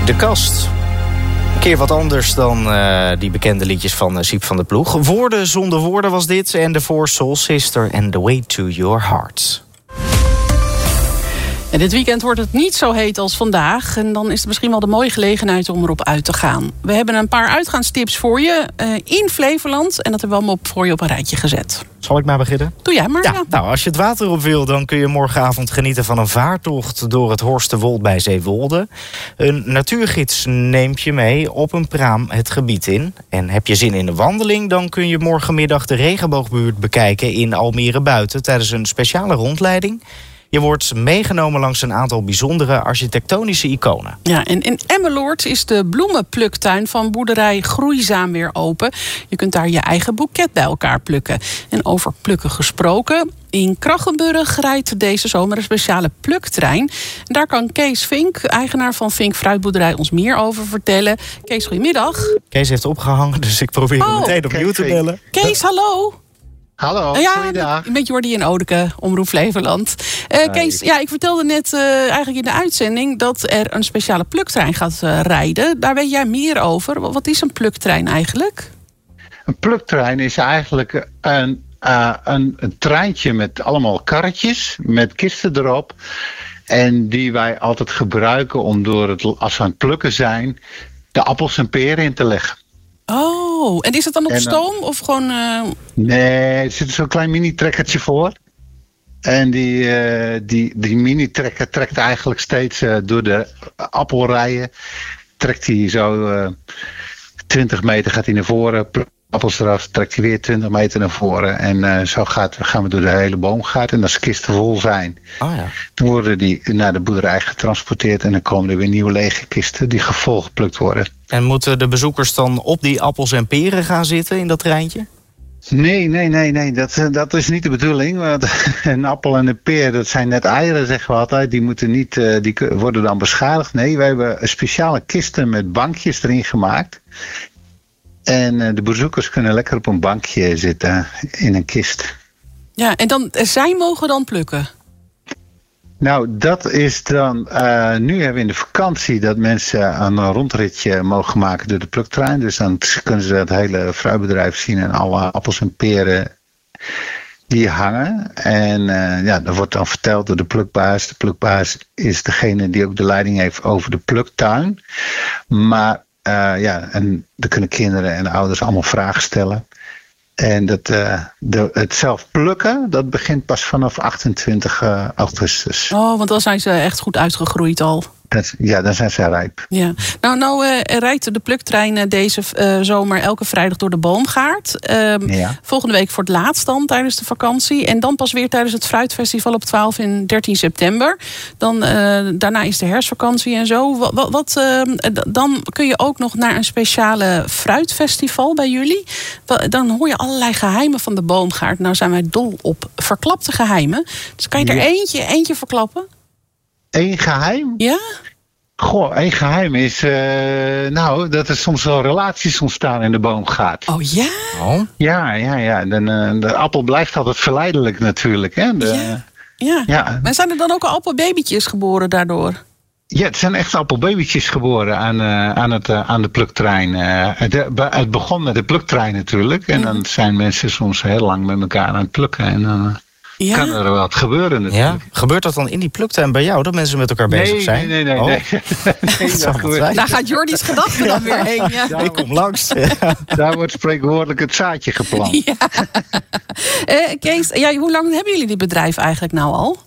De Kast. Een keer wat anders dan die bekende liedjes van Siep van der Ploeg. Woorden zonder woorden was dit. En de For Soul Sister and The Way to Your Heart. En dit weekend wordt het niet zo heet als vandaag. En dan is het misschien wel de mooie gelegenheid om erop uit te gaan. We hebben een paar uitgaanstips voor je in Flevoland. En dat hebben we allemaal voor je op een rijtje gezet. Zal ik maar beginnen? Doe jij maar. Ja. Nou, als je het water op wil, dan kun je morgenavond genieten van een vaartocht door het Horsterwold bij Zeewolde. Een natuurgids neemt je mee op een praam het gebied in. En heb je zin in een wandeling, dan kun je morgenmiddag de regenboogbuurt bekijken in Almere Buiten tijdens een speciale rondleiding. Je wordt meegenomen langs een aantal bijzondere architectonische iconen. Ja, en in Emmeloord is de bloemenpluktuin van boerderij Groeizaam weer open. Je kunt daar je eigen boeket bij elkaar plukken. En over plukken gesproken, in Krachenburg rijdt deze zomer een speciale pluktrein. Daar kan Kees Vink, eigenaar van Vink Fruitboerderij, ons meer over vertellen. Kees, goedemiddag. Kees heeft opgehangen, dus ik probeer hem meteen opnieuw te bellen. Kees, hallo. Hallo, goeiedag. Met Jordi in Odeke, Omroep Flevoland. Kees, ik vertelde net eigenlijk in de uitzending dat er een speciale pluktrein gaat rijden. Daar weet jij meer over. Wat is een pluktrein eigenlijk? Een pluktrein is eigenlijk een treintje met allemaal karretjes, met kisten erop. En die wij altijd gebruiken om als we aan het plukken zijn, de appels en peren in te leggen. Oh, en is het dan op stoom of gewoon... Nee, er zit zo'n klein mini-trekkertje voor. En die mini-trekker trekt eigenlijk steeds door de appelrijen. Trekt hij zo 20 meter gaat hij naar voren. Appels eraf, trekt hij weer 20 meter naar voren. En zo gaan we door de hele boomgaard. En als de kisten vol zijn, dan worden die naar de boerderij getransporteerd. En dan komen er weer nieuwe lege kisten die volgeplukt worden. En moeten de bezoekers dan op die appels en peren gaan zitten in dat treintje? Nee. Dat is niet de bedoeling. Want een appel en een peer, dat zijn net eieren, zeggen we altijd. Die moeten niet, die worden dan beschadigd. Nee, we hebben speciale kisten met bankjes erin gemaakt. En de bezoekers kunnen lekker op een bankje zitten in een kist. Ja, en zij mogen dan plukken? Nou, dat is dan... nu hebben we in de vakantie dat mensen een rondritje mogen maken door de pluktrein. Dus dan kunnen ze het hele fruitbedrijf zien en alle appels en peren die hangen. En dat wordt dan verteld door de plukbaas. De plukbaas is degene die ook de leiding heeft over de pluktuin. Maar en dan kunnen kinderen en ouders allemaal vragen stellen. En het zelf plukken, dat begint pas vanaf 28 augustus. Oh, want dan zijn ze echt goed uitgegroeid al. Dan zijn ze rijp. Ja. Nou rijdt de pluktrein deze zomer elke vrijdag door de boomgaard. Volgende week voor het laatst dan tijdens de vakantie. En dan pas weer tijdens het fruitfestival op 12 en 13 september. Daarna is de herfstvakantie en zo. Dan kun je ook nog naar een speciale fruitfestival bij jullie. Dan hoor je allerlei geheimen van de boomgaard. Nou zijn wij dol op verklapte geheimen. Dus kan je er eentje verklappen? Eén geheim? Ja? Goh, één geheim is... dat er soms wel relaties ontstaan in de boomgaard. Oh ja? Oh. Ja. De appel blijft altijd verleidelijk natuurlijk. Hè? Ja. Maar zijn er dan ook al appelbabytjes geboren daardoor? Ja, het zijn echt appelbabytjes geboren aan de pluktrein. Het begon met de pluktrein natuurlijk. En dan zijn mensen soms heel lang met elkaar aan het plukken. En dan... kan er wat gebeuren natuurlijk. Ja? Gebeurt dat dan in die pluktuin bij jou, dat mensen met elkaar bezig zijn? Nee. Daar gaat Jordi's gedachten dan weer heen. Ja. Ik kom langs. Daar wordt spreekwoordelijk het zaadje geplant. Ja. Kees, hoe lang hebben jullie dit bedrijf eigenlijk nou al?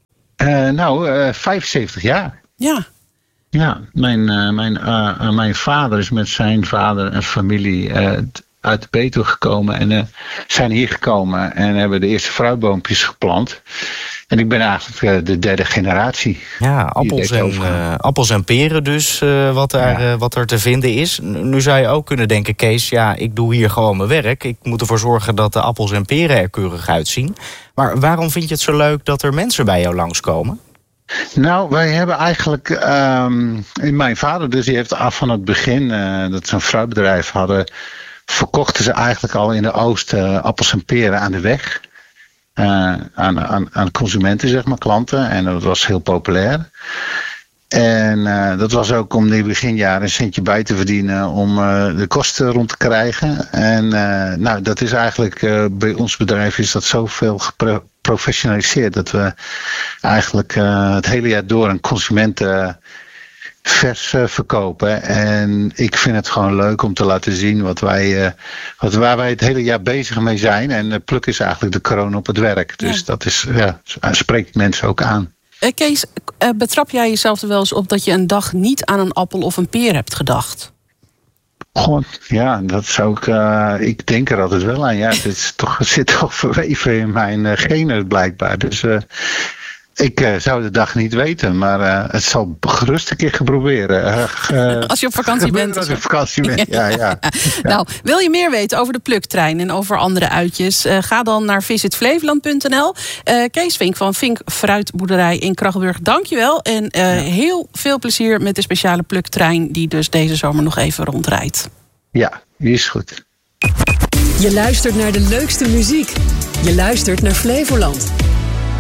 75 jaar. Ja. Ja, mijn vader is met zijn vader en familie... uit de Betuwe gekomen en zijn hier gekomen en hebben de eerste fruitboompjes geplant. En ik ben eigenlijk de derde generatie. Ja, appels en peren dus, wat er te vinden is. Nu zou je ook kunnen denken, Kees, ik doe hier gewoon mijn werk. Ik moet ervoor zorgen dat de appels en peren er keurig uitzien. Maar waarom vind je het zo leuk dat er mensen bij jou langskomen? Nou, wij hebben eigenlijk... mijn vader dus, die heeft af van het begin... dat ze een fruitbedrijf hadden... verkochten ze eigenlijk al in de Oost appels en peren aan de weg. Aan consumenten, zeg maar, klanten. En dat was heel populair. En dat was ook om in het beginjaren een centje bij te verdienen om de kosten rond te krijgen. En dat is eigenlijk bij ons bedrijf is dat zoveel geprofessionaliseerd dat we eigenlijk het hele jaar door een consument vers verkopen. En ik vind het gewoon leuk om te laten zien waar wij het hele jaar bezig mee zijn. En Pluk is eigenlijk de kroon op het werk. Dus dat is, spreekt mensen ook aan. Kees, betrap jij jezelf er wel eens op dat je een dag niet aan een appel of een peer hebt gedacht? God, ja, dat zou ik denk er altijd wel aan. Ja, het zit toch verweven in mijn genen blijkbaar. Dus ik zou de dag niet weten, maar het zal gerust een keer proberen. Als je op vakantie bent. Als je op vakantie bent, ja. Nou, wil je meer weten over de Pluktrein en over andere uitjes? Ga dan naar visitflevoland.nl. Kees Vink van Vink Fruitboerderij in Krachenburg, dankjewel. En heel veel plezier met de speciale Pluktrein die dus deze zomer nog even rondrijdt. Ja, die is goed. Je luistert naar de leukste muziek. Je luistert naar Flevoland.